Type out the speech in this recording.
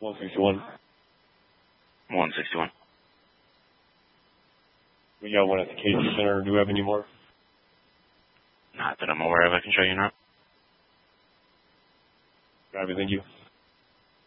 161. 161. We got one at the Casey Center. Do we have any more? Not that I'm aware of. I can show you now. Got everything you.